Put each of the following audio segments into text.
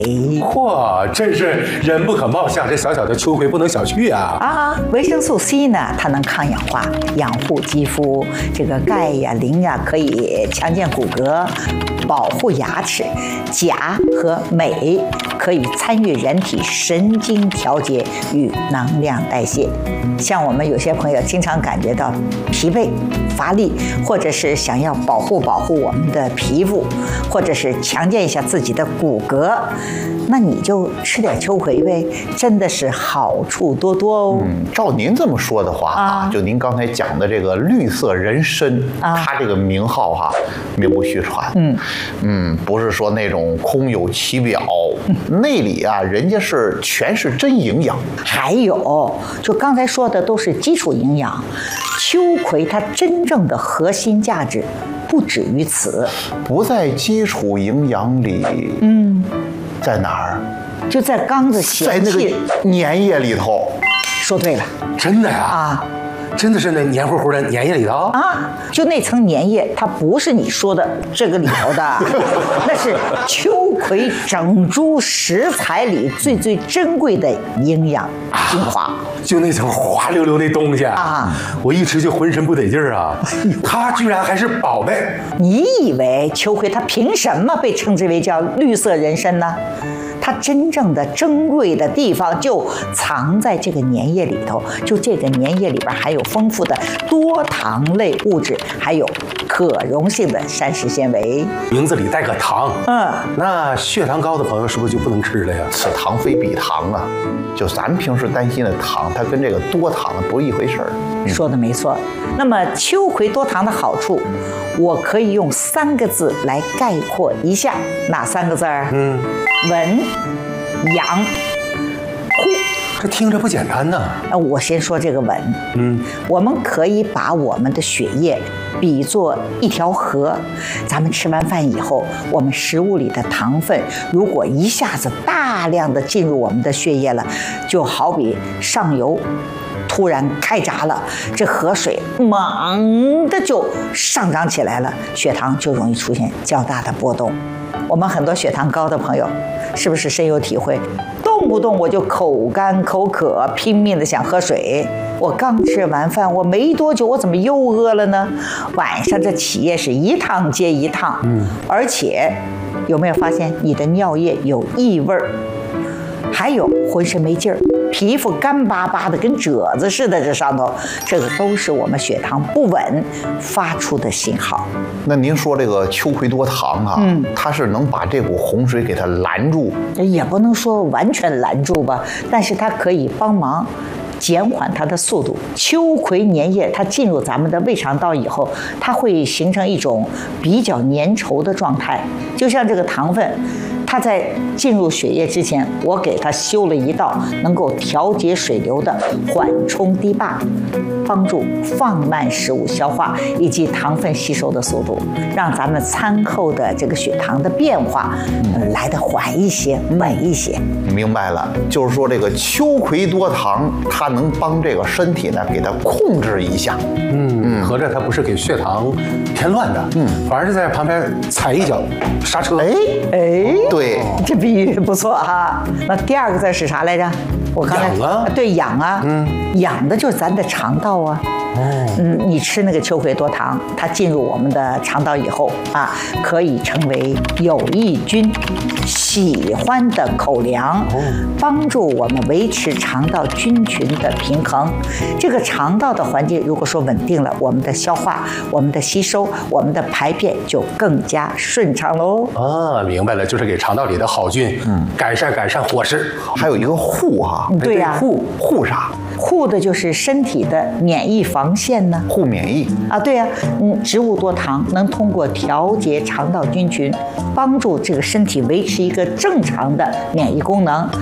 嚯，真是人不可貌相，这小小的秋葵不能小觑啊！ 维生素 C 呢，它能抗氧化，养护肌肤；这个钙呀、磷呀，可以强健骨骼，保护牙齿；钾和镁可以参与人体神经调节与能量代谢。像我们有些朋友经常感觉到疲惫、乏力，或者是想要保护我们的皮肤，或者是强健一下自己的骨骼，那你就吃点秋葵呗，真的是好处多多哦。 照您这么说的话就您刚才讲的这个绿色人参，它这个名号名不虚传。不是说那种空有其表，内里人家是全是真营养。 还有，就刚才说的都是基础营养，秋葵它真正的核心价值不止于此， 不在基础营养里。在哪儿？ 就在缸子咸气， 在那个粘液里头。 说对了， 真的呀真的是那黏糊糊的粘液里头就那层粘液，它不是你说的这个里头的，那是秋葵整株食材里最珍贵的营养精华。 就那层滑溜溜那东西我一吃就浑身不得劲儿它居然还是宝贝。 你以为秋葵它凭什么被称之为叫绿色人参呢？它真正的珍贵的地方就藏在这个粘液里头，就这个粘液里边含有丰富的多糖类物质，还有可溶性的膳食纤维。 名字里带个糖，那血糖高的朋友是不是就不能吃了呀？ 此糖非彼糖就咱们平时担心的糖，它跟这个多糖不是一回事儿。 说的没错。那么秋葵多糖的好处，我可以用3个字来概括一下。哪3个字儿？稳、养、护。 这听着不简单呢。 我先说这个稳。我们可以把我们的血液比作一条河，咱们吃完饭以后，我们食物里的糖分如果一下子大量的进入我们的血液了，就好比上游突然开闸了，这河水猛的就上涨起来了，血糖就容易出现较大的波动。我们很多血糖高的朋友是不是深有体会？动不动我就口干口渴，拼命的想喝水。我刚吃完饭，我没多久，我怎么又饿了呢？晚上这起夜是一趟接一趟。而且有没有发现你的尿液有异味儿？还有浑身没劲儿，皮肤干巴巴的，跟褶子似的，这上头，这个都是我们血糖不稳发出的信号。 那您说这个秋葵多糖它是能把这股洪水给它拦住？ 也不能说完全拦住吧，但是它可以帮忙减缓它的速度。秋葵粘液它进入咱们的胃肠道以后，它会形成一种比较粘稠的状态，就像这个糖分。它在进入血液之前，我给它修了一道能够调节水流的缓冲堤坝，帮助放慢食物消化以及糖分吸收的速度，让咱们餐后的这个血糖的变化来得缓一些、稳一些。 明白了，就是说这个秋葵多糖，它能帮这个身体呢给它控制一下。 合着它不是给血糖添乱的，反而是在旁边踩一脚刹车。 对， 这比喻不错哈。那第2个字是啥来着？我刚才养对，养养的就是咱的肠道啊。你吃那个秋葵多糖，它进入我们的肠道以后可以成为有益菌喜欢的口粮，帮助我们维持肠道菌群的平衡。这个肠道的环境如果说稳定了，我们的消化、我们的吸收、我们的排便就更加顺畅喽。 明白了，就是给肠道里的好菌改善伙食。 还有一个护对呀， 护啥？ 护的就是身体的免疫防线呢。 护免疫对呀，植物多糖能通过调节肠道菌群，帮助这个身体维持一个正常的免疫功能，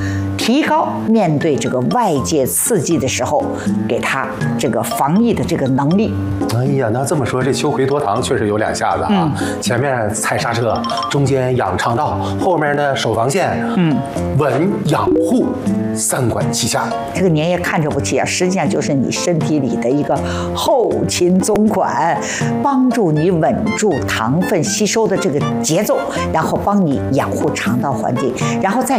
提高面对这个外界刺激的时候，给他这个防疫的这个能力。 哎呀，那这么说，这秋葵脱糖确实有两下子啊！前面踩刹车，中间养肠道，后面呢守防线，稳养护，三管齐下。 这个年夜看着不起啊，实际上就是你身体里的一个后勤总管，帮助你稳住糖分吸收的这个节奏，然后帮你养护肠道环境，然后再